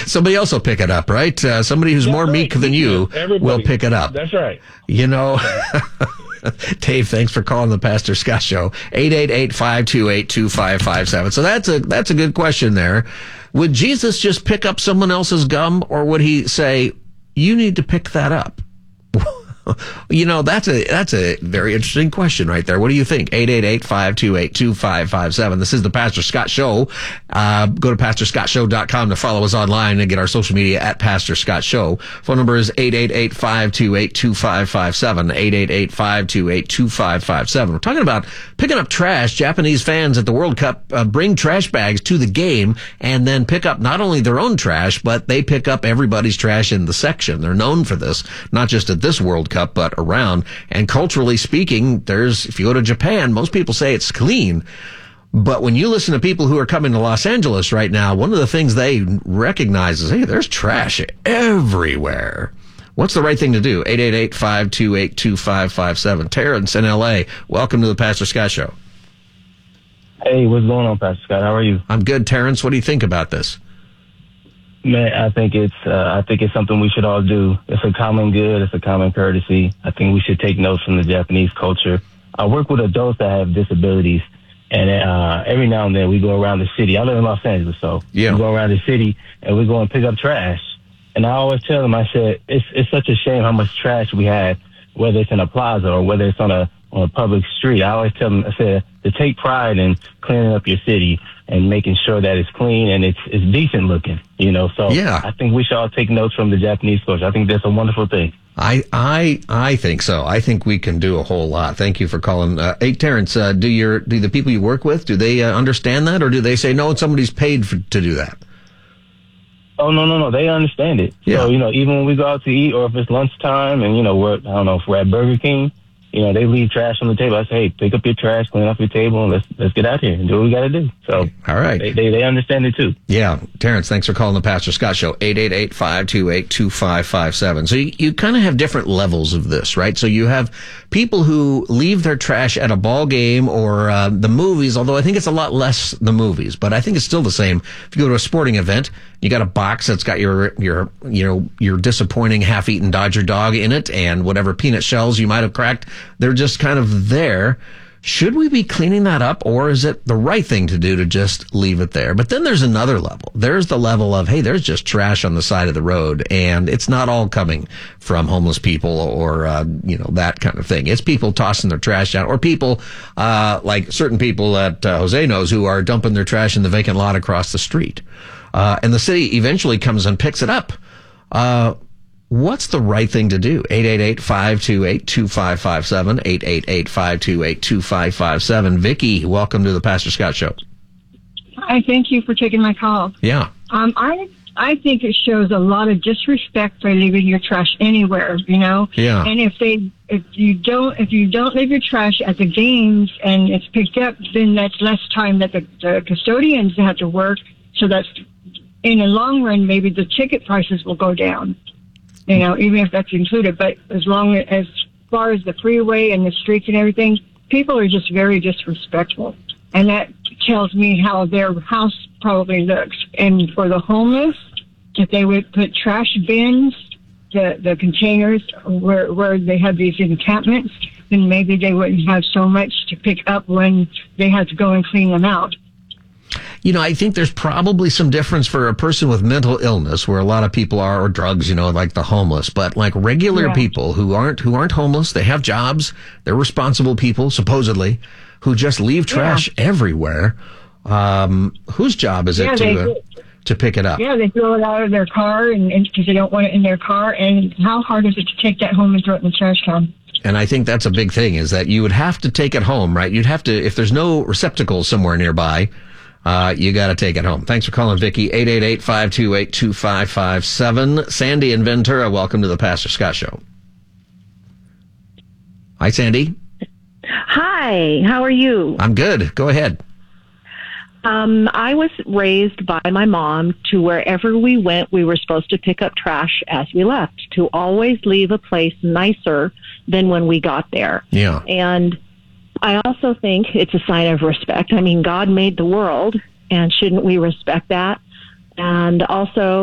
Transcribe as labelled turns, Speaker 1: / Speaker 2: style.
Speaker 1: Somebody else will pick it up, right? Somebody who's more meek than you will pick it up.
Speaker 2: That's right.
Speaker 1: You know, Dave, thanks for calling the Pastor Scott Show. 888-528-2557. So that's a good question there. Would Jesus just pick up someone else's gum, or would he say, you need to pick that up? You know, that's a very interesting question right there. What do you think? 888-528-2557. This is the Pastor Scott Show. Go to pastorscottshow.com to follow us online and get our social media at Pastor Scott Show. Phone number is 888-528-2557. 888-528-2557. We're talking about picking up trash. Japanese fans at the World Cup bring trash bags to the game and then pick up not only their own trash, but they pick up everybody's trash in the section. They're known for this, not just at this World Cup, but around. And culturally speaking, if you go to Japan, most people say it's clean. But when you listen to people who are coming to Los Angeles right now, one of the things they recognize is, hey, there's trash everywhere. What's the right thing to do? 888-528-2557. Terrence in L.A., welcome to the Pastor Scott Show.
Speaker 3: Hey, what's going on, Pastor Scott? How are you?
Speaker 1: I'm good, Terrence. What do you think about this?
Speaker 3: Man, I think it's something we should all do. It's a common good. It's a common courtesy. I think we should take notes from the Japanese culture. I work with adults that have disabilities, and every now and then we go around the city. I live in Los Angeles, so we go around the city and we go and pick up trash. And I always tell them, I said, it's such a shame how much trash we have, whether it's in a plaza or whether it's on a public street. I always tell them, I said, to take pride in cleaning up your city and making sure that it's clean and it's decent looking, you know. So I think we should all take notes from the Japanese culture. I think that's a wonderful thing.
Speaker 1: I think so. I think we can do a whole lot. Thank you for calling. Hey, Terrence, do the people you work with, do they understand that, or do they say, no, somebody's paid to do that?
Speaker 3: Oh, no. They understand it. Yeah. So, you know, even when we go out to eat or if it's lunchtime and, you know, I don't know, if we're at Burger King, you know, they leave trash on the table. I say, hey, pick up your trash, clean up your table, and let's get out here and do what we got to do. So,
Speaker 1: all right.
Speaker 3: They understand it too.
Speaker 1: Yeah. Terrence, thanks for calling the Pastor Scott Show. 888-528-2557. So you kind of have different levels of this, right? So you have people who leave their trash at a ball game or the movies, although I think it's a lot less the movies, but I think it's still the same. If you go to a sporting event, you got a box that's got your disappointing half-eaten Dodger dog in it and whatever peanut shells you might have cracked. They're just kind of there. Should we be cleaning that up, or is it the right thing to do to just leave it there? But then there's another level. There's the level of, hey, there's just trash on the side of the road, and it's not all coming from homeless people or, that kind of thing. It's people tossing their trash out, or people, like certain people that Jose knows who are dumping their trash in the vacant lot across the street. And the city eventually comes and picks it up. What's the right thing to do? 888-528-2557, 888-528-2557. Vicky, welcome to the Pastor Scott Show.
Speaker 4: I thank you for taking my call.
Speaker 1: Yeah.
Speaker 4: I think it shows a lot of disrespect by leaving your trash anywhere, you know?
Speaker 1: Yeah.
Speaker 4: And if you don't leave your trash at the games and it's picked up, then that's less time that the custodians have to work. So that's, in the long run, maybe the ticket prices will go down. You know, even if that's included. But as far as the freeway and the streets and everything, people are just very disrespectful. And that tells me how their house probably looks. And for the homeless, if they would put trash bins, the containers where they have these encampments, then maybe they wouldn't have so much to pick up when they have to go and clean them out.
Speaker 1: You know, I think there's probably some difference for a person with mental illness where a lot of people are, or drugs, you know, like the homeless, but like regular people who aren't homeless, they have jobs, they're responsible people, supposedly, who just leave trash everywhere. Whose job is it to pick it up?
Speaker 4: Yeah, they throw it out of their car and because they don't want it in their car. And how hard is it to take that home and throw it in the trash can?
Speaker 1: And I think that's a big thing, is that you would have to take it home, right? You'd have to, if there's no receptacle somewhere nearby, you got to take it home. Thanks for calling, Vicky. 888-528-2557. Sandy in Ventura, welcome to the Pastor Scott Show. Hi, Sandy.
Speaker 5: Hi, how are you?
Speaker 1: I'm good. Go ahead.
Speaker 5: I was raised by my mom to wherever we went, we were supposed to pick up trash as we left, to always leave a place nicer than when we got there.
Speaker 1: Yeah.
Speaker 5: And I also think it's a sign of respect. I mean, God made the world, and shouldn't we respect that? And also,